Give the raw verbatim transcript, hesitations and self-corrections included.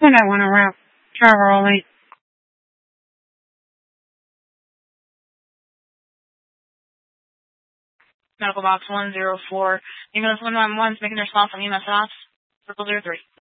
And I want to wrap travel only. Medical box one zero four. Ambulance one one one is making a response on E M S ops. Triple zero three.